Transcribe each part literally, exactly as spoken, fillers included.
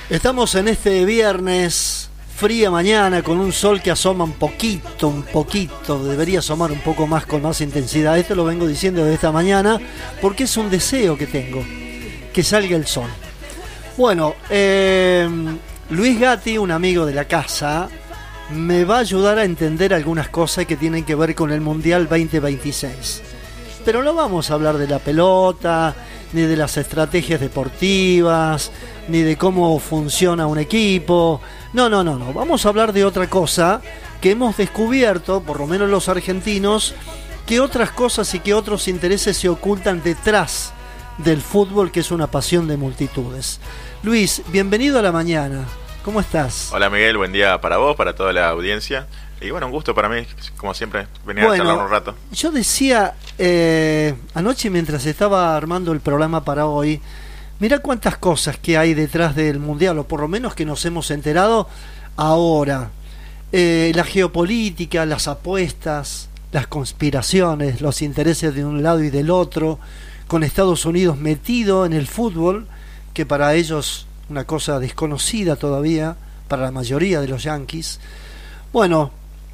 Estamos en este viernes, fría mañana, con un sol que asoma un poquito, un poquito, debería asomar un poco más, con más intensidad. Esto lo vengo diciendo desde esta mañana, porque es un deseo que tengo, que salga el sol. Bueno, eh, Luis Gatti, un amigo de la casa, me va a ayudar a entender algunas cosas que tienen que ver con el Mundial veinte veintiséis. Pero no vamos a hablar de la pelota, ni de las estrategias deportivas, ni de cómo funciona un equipo. No, no, no, no. Vamos a hablar de otra cosa que hemos descubierto, por lo menos los argentinos, que otras cosas y que otros intereses se ocultan detrás del fútbol, que es una pasión de multitudes. Luis, bienvenido a la mañana. ¿Cómo estás? Hola Miguel, buen día para vos, para toda la audiencia. Y bueno, un gusto para mí, como siempre, venir bueno, a charlar un rato. Yo decía eh, anoche mientras estaba armando el programa para hoy, mirá cuántas cosas que hay detrás del Mundial, o por lo menos que nos hemos enterado ahora. Eh, la geopolítica, las apuestas, las conspiraciones, los intereses de un lado y del otro, con Estados Unidos metido en el fútbol, que para ellos una cosa desconocida todavía, para la mayoría de los yanquis. Bueno,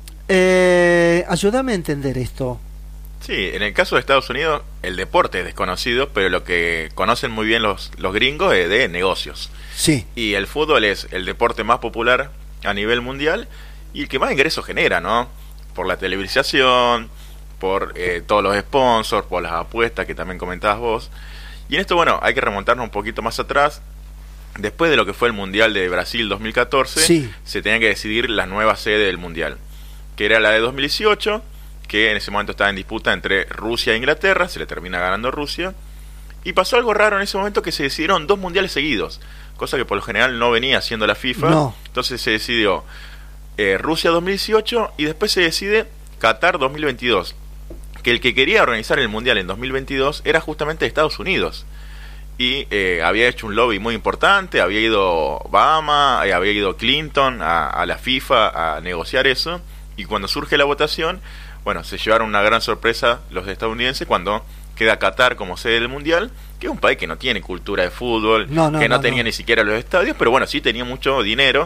eh, ayúdame a entender esto. Sí, en el caso de Estados Unidos, el deporte es desconocido, pero lo que conocen muy bien los, los gringos es de negocios. Sí. Y el fútbol es el deporte más popular a nivel mundial y el que más ingresos genera, ¿no? Por la televisación, por eh, todos los sponsors, por las apuestas que también comentabas vos. Y en esto, bueno, hay que remontarnos un poquito más atrás. Después de lo que fue el Mundial de Brasil dos mil catorce, sí, se tenía que decidir la nueva sede del Mundial, que era la de dos mil dieciocho, que en ese momento estaba en disputa entre Rusia e Inglaterra, se le termina ganando Rusia, y pasó algo raro en ese momento, que se decidieron dos mundiales seguidos, cosa que por lo general no venía haciendo la FIFA. No. Entonces se decidió eh, Rusia dos mil dieciocho y después se decide Qatar dos mil veintidós, que el que quería organizar el Mundial en dos mil veintidós era justamente Estados Unidos. Y eh, había hecho un lobby muy importante, había ido Obama, eh, había ido Clinton a, a la FIFA a negociar eso, y cuando surge la votación, bueno, se llevaron una gran sorpresa los estadounidenses cuando queda Qatar como sede del Mundial, que es un país que no tiene cultura de fútbol, no, no, que no, no tenía no. ni siquiera los estadios, pero bueno, sí tenía mucho dinero,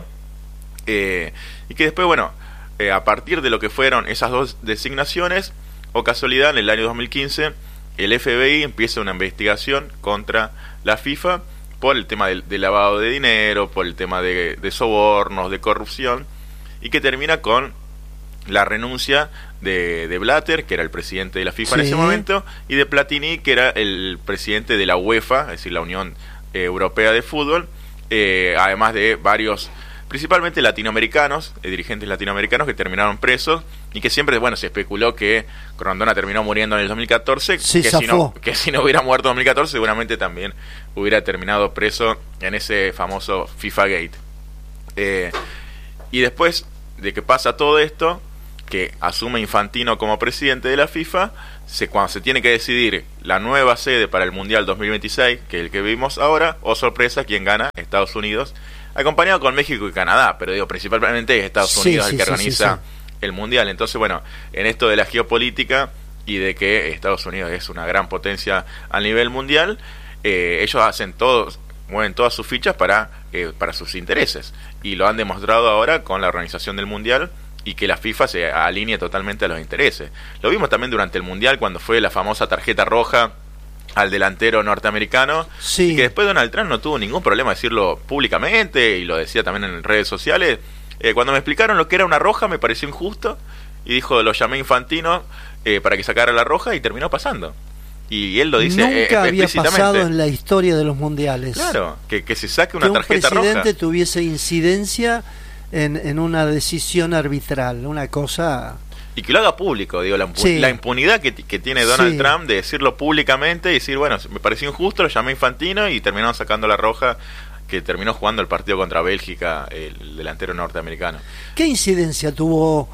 eh, y que después, bueno, eh, a partir de lo que fueron esas dos designaciones, o casualidad, en el año dos mil quince, el F B I empieza una investigación contra la FIFA por el tema de, de lavado de dinero, por el tema de, de sobornos, de corrupción, y que termina con la renuncia de, de Blatter, que era el presidente de la FIFA, sí, en ese momento, y de Platini, que era el presidente de la UEFA, es decir, la Unión eh, Europea de Fútbol, eh, además de varios, principalmente latinoamericanos, eh, dirigentes latinoamericanos que terminaron presos, y que siempre, bueno, se especuló que Grondona terminó muriendo en el dos mil catorce, sí, que, si no, que si no hubiera muerto en dos mil catorce seguramente también hubiera terminado preso en ese famoso FIFA Gate. Eh, y después de que pasa todo esto, que asume Infantino como presidente de la FIFA, se, cuando se tiene que decidir la nueva sede para el Mundial dos mil veintiséis, que es el que vimos ahora, o sorpresa, ¿quién gana? Estados Unidos, acompañado con México y Canadá, pero digo, principalmente es Estados sí, Unidos sí, el que sí, organiza sí, sí. el Mundial. Entonces, bueno, en esto de la geopolítica y de que Estados Unidos es una gran potencia a nivel mundial, eh, ellos hacen todos, mueven todas sus fichas para, eh, para sus intereses, y lo han demostrado ahora con la organización del Mundial, y que la FIFA se alinea totalmente a los intereses. Lo vimos también durante el Mundial, cuando fue la famosa tarjeta roja al delantero norteamericano, sí, y que después Donald Trump no tuvo ningún problema decirlo públicamente, y lo decía también en redes sociales. Eh, cuando me explicaron lo que era una roja me pareció injusto, y dijo, lo llamé Infantino eh, para que sacara la roja, y terminó pasando. Y él lo dice nunca eh, había explícitamente. pasado en la historia de los mundiales. Claro, que, que se saque una que tarjeta roja. un presidente tuviese incidencia en, en una decisión arbitral, una cosa. Y que lo haga público, digo, la, impu- sí. la impunidad que, que tiene Donald sí. Trump de decirlo públicamente y decir, bueno, me pareció injusto, lo llamé Infantino, y terminaron sacando la roja, que terminó jugando el partido contra Bélgica, el delantero norteamericano. ¿Qué incidencia tuvo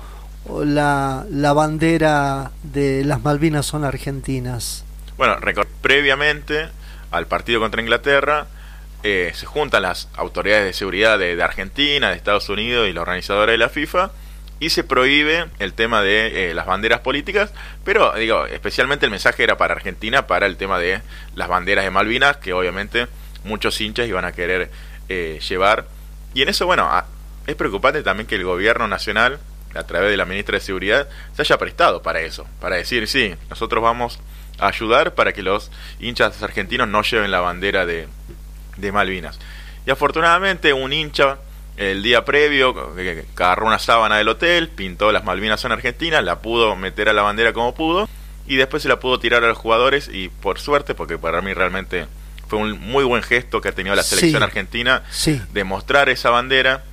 la, la bandera de las Malvinas son argentinas? Bueno, record- previamente al partido contra Inglaterra, eh, se juntan las autoridades de seguridad de, de Argentina, de Estados Unidos y la organizadora de la FIFA, y se prohíbe el tema de eh, las banderas políticas, pero digo, especialmente el mensaje era para Argentina, para el tema de las banderas de Malvinas, que obviamente muchos hinchas iban a querer eh, llevar. Y en eso, bueno, a, es preocupante también que el gobierno nacional, a través de la ministra de Seguridad, se haya prestado para eso, para decir, sí, nosotros vamos a ayudar para que los hinchas argentinos no lleven la bandera de, de Malvinas. Y afortunadamente un hincha el día previo agarró una sábana del hotel, pintó las Malvinas en Argentina, la pudo meter a la bandera como pudo y después se la pudo tirar a los jugadores, y por suerte, porque para mí realmente fue un muy buen gesto que ha tenido la selección sí, argentina, sí. de mostrar esa bandera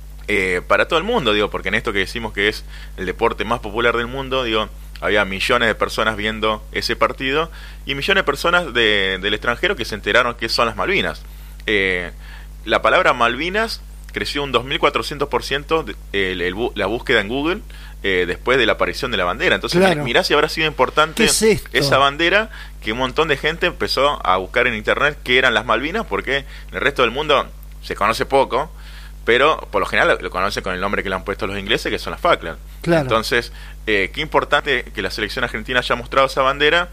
eh, para todo el mundo, digo, porque en esto que decimos que es el deporte más popular del mundo, digo, había millones de personas viendo ese partido y millones de personas de, del extranjero que se enteraron que son las Malvinas. Eh, la palabra Malvinas creció un dos mil cuatrocientos por ciento el, el, la búsqueda en Google eh, después de la aparición de la bandera. Entonces, claro. mirá si habrá sido importante ¿Qué es esto? Esa bandera, que un montón de gente empezó a buscar en internet qué eran las Malvinas, porque en el resto del mundo se conoce poco, pero por lo general lo, lo conocen con el nombre que le han puesto los ingleses, que son las Falkland. Claro. Entonces, eh, qué importante que la selección argentina haya mostrado esa bandera.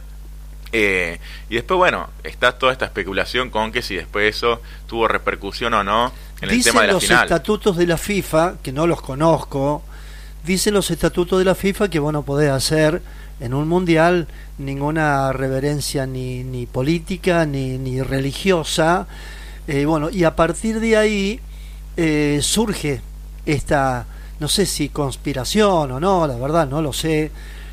Eh, y después, bueno, está toda esta especulación con que si después eso tuvo repercusión o no en el dicen tema de la los final. estatutos de la FIFA, que no los conozco, dicen los estatutos de la FIFA que vos no podés hacer en un mundial ninguna reverencia ni, ni política ni, ni religiosa. Eh, bueno, y a partir de ahí eh, surge esta, no sé si conspiración o no, la verdad no lo sé,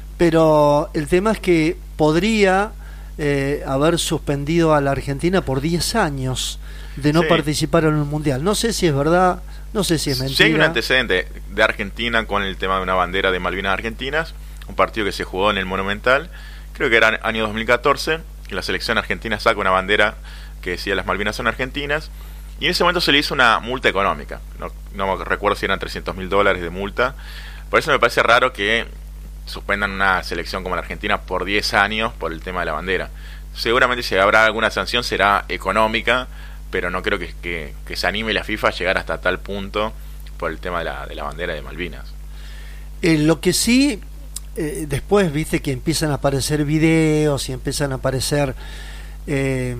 pero el tema es que podría eh, haber suspendido a la Argentina por diez años de no sí. participar en un mundial. No sé si es verdad, no sé si es mentira. Sí, hay un antecedente de Argentina con el tema de una bandera de Malvinas Argentinas, un partido que se jugó en el Monumental, creo que era año dos mil catorce, que la selección argentina saca una bandera que decía las Malvinas son argentinas, y en ese momento se le hizo una multa económica, no, no recuerdo si eran trescientos mil dólares de multa. Por eso me parece raro que suspendan una selección como la Argentina por diez años por el tema de la bandera. Seguramente si habrá alguna sanción será económica, pero no creo que, que, que se anime la FIFA a llegar hasta tal punto por el tema de la, de la bandera de Malvinas. Eh, lo que sí, eh, después viste que empiezan a aparecer videos y empiezan a aparecer... Eh,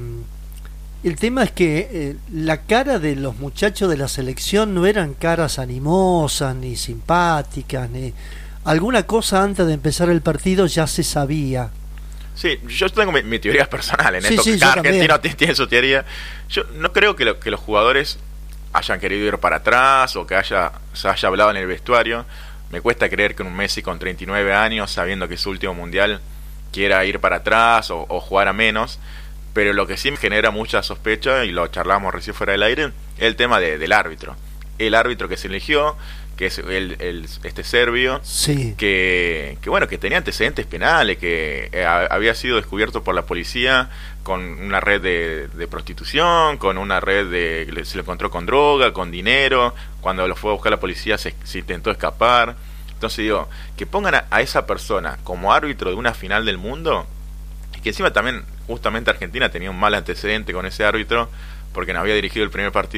el tema es que eh, la cara de los muchachos de la selección no eran caras animosas, ni simpáticas, ni... Alguna cosa antes de empezar el partido ya se sabía. Sí, yo tengo mi, mi teoría personal en sí, esto, sí, que cada también. argentino tiene, tiene su teoría. Yo no creo que, lo, que los jugadores hayan querido ir para atrás o que haya se haya hablado en el vestuario. Me cuesta creer que un Messi con treinta y nueve años, sabiendo que es su último mundial, quiera ir para atrás o, o jugar a menos. Pero lo que sí me genera mucha sospecha, y lo charlamos recién fuera del aire, es el tema de, del árbitro. El árbitro que se eligió, que es el, el este serbio, sí. que, que bueno, que tenía antecedentes penales, que eh, había sido descubierto por la policía con una red de, de prostitución, con una red de, se lo encontró con droga, con dinero, cuando lo fue a buscar la policía se, se intentó escapar. Entonces digo, que pongan a, a esa persona como árbitro de una final del mundo, y que encima también justamente Argentina tenía un mal antecedente con ese árbitro, porque no había dirigido el primer partido